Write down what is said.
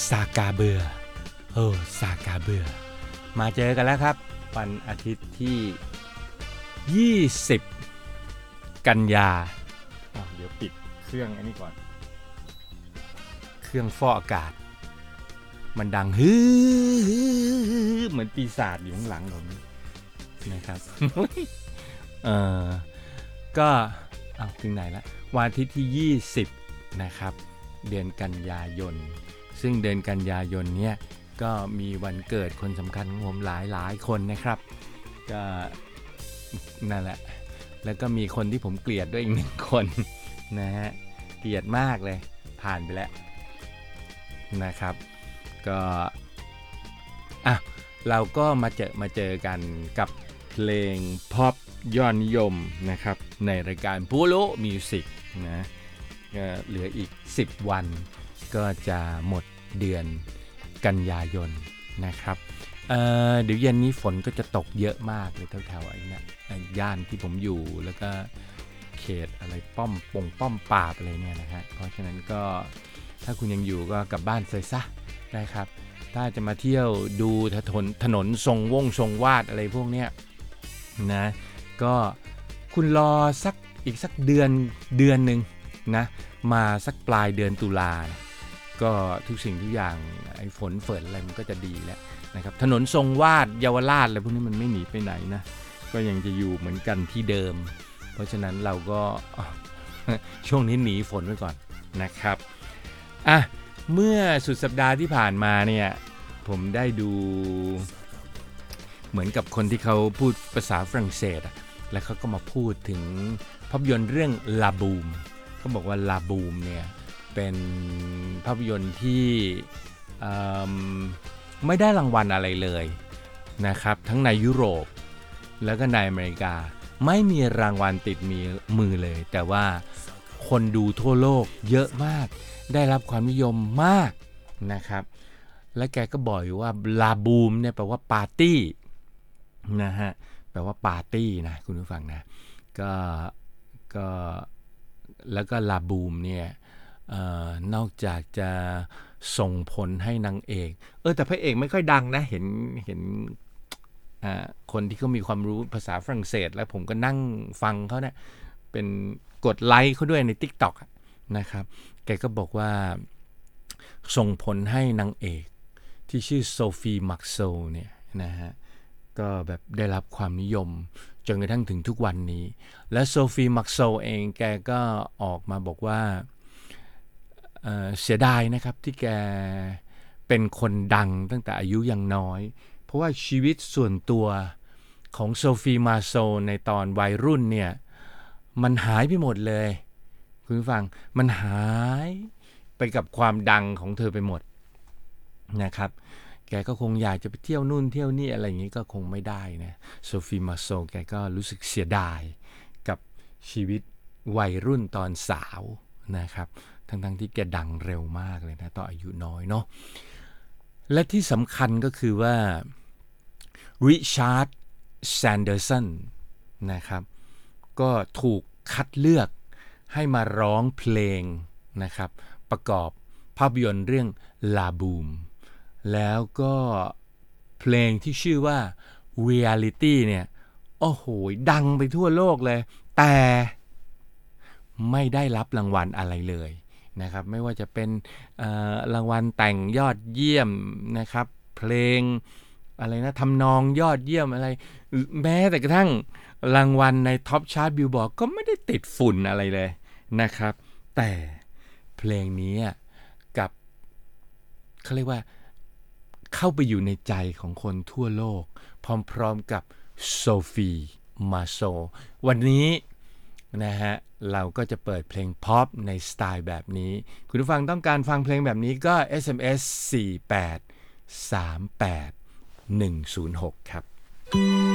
ซากาเบื่อซากาเบื่อมาเจอกันแล้วครับวันอาทิตย์ที่20กันยาเดี๋ยวปิดเครื่องอันนี้ก่อนเครื่องฟอกอากาศมันดังฮือเหมือนปีศาจอยู่ข้างหลังผมนะครับ ก็ถึงไหนละวันอาทิตย์ที่20นะครับเดือนกันยายนซึ่งเดือนกันยายนเนี่ยก็มีวันเกิดคนสำคัญของผมหลายคนนะครับก็นั่นแหละแล้วก็มีคนที่ผมเกลียดด้วยอีก1คนนะฮะเกลียดมากเลยผ่านไปแล้วนะครับก็เราก็มาเจอกันกับเพลงพ็อปยอดนิยมนะครับในรายการปูโรมิวสิกนะเหลืออีก10วันก็จะหมดเดือนกันยายนนะครับเดี๋ยวเย็นนี้ฝนก็จะตกเยอะมากเลยแถวๆไอ้นี่ย่านที่ผมอยู่แล้วก็เขตอะไรป้อมปราบอะไรเนี่ยนะฮะเพราะฉะนั้นก็ถ้าคุณยังอยู่ก็กลับบ้านซะนะครับถ้าจะมาเที่ยวดูถนนทรงวาดอะไรพวกเนี้ยนะก็คุณรออีกสักเดือนนึงนะมาสักปลายเดือนตุลาก็ทุกสิ่งทุกอย่างไอ้ฝนเฟิร์นอะไรมันก็จะดีแล้วนะครับถนนทรงวาดเยาวราชอะไรพวกนี้มันไม่หนีไปไหนนะก็ยังจะอยู่เหมือนกันที่เดิมเพราะฉะนั้นเราก็ช่วงนี้หนีฝนไว้ก่อนนะครับเมื่อสุดสัปดาห์ที่ผ่านมาเนี่ยผมได้ดูเหมือนกับคนที่เขาพูดภาษาฝรั่งเศสแล้วเขาก็มาพูดถึงภาพยนตร์เรื่องลาบูมเขาบอกว่าลาบูมเนี่ยเป็นภาพยนตร์ที่ไม่ได้รางวัลอะไรเลยนะครับทั้งในยุโรปแล้วก็ในอเมริกาไม่มีรางวัลติดมือเลยแต่ว่าคนดูทั่วโลกเยอะมากได้รับความนิยมมากนะครับและแกก็บอกอยู่ว่าลาบูมเนี่ยแปลว่าปาร์ตี้นะฮะแปลว่าปาร์ตี้นะคุณผู้ฟังนะก็แล้วก็ลาบูมเนี่ยนอกจากจะส่งผลให้นางเอกแต่พระเอกไม่ค่อยดังนะเห็นคนที่เขามีความรู้ภาษาฝรั่งเศสแล้วผมก็นั่งฟังเขาเนี่ยเป็นกดไลค์เขาด้วยใน TikTok นะครับแกก็บอกว่าส่งผลให้นางเอกที่ชื่อโซฟีมักโซเนี่ยนะฮะก็แบบได้รับความนิยมจนกระทั่งถึงทุกวันนี้และโซฟีมักโซเองแกก็ออกมาบอกว่าเสียดายนะครับที่แกเป็นคนดังตั้งแต่อายุยังน้อยเพราะว่าชีวิตส่วนตัวของโซฟีมาโซในตอนวัยรุ่นเนี่ยมันหายไปหมดเลยคุณผู้ฟังมันหายไปกับความดังของเธอไปหมดนะครับแกก็คงอยากจะไปเที่ยวนู่นเที่ยวนี่อะไรอย่างนี้ก็คงไม่ได้นะโซฟีมาโซแกก็รู้สึกเสียดายกับชีวิตวัยรุ่นตอนสาวนะครับทั้งที่แกดังเร็วมากเลยนะตอนอายุน้อยเนาะและที่สำคัญก็คือว่าริชาร์ดแซนเดอร์สันนะครับก็ถูกคัดเลือกให้มาร้องเพลงนะครับประกอบภาพยนตร์เรื่องลาบูมแล้วก็เพลงที่ชื่อว่า Reality เนี่ยโอ้โหดังไปทั่วโลกเลยแต่ไม่ได้รับรางวัลอะไรเลยนะครับไม่ว่าจะเป็นรางวัลแต่งยอดเยี่ยมนะครับเพลงอะไรนะทำนองยอดเยี่ยมอะไรแม้แต่กระทั่งรางวัลในท็อปชาร์ตบิลบอร์ดก็ไม่ได้ติดฝุ่นอะไรเลยนะครับแต่เพลงนี้กับเขาเรียกว่าเข้าไปอยู่ในใจของคนทั่วโลกพร้อมๆกับโซฟีมาโซวันนี้นะฮะเราก็จะเปิดเพลงพ็อปในสไตล์แบบนี้คุณผู้ฟังต้องการฟังเพลงแบบนี้ก็ SMS 4838106ครับ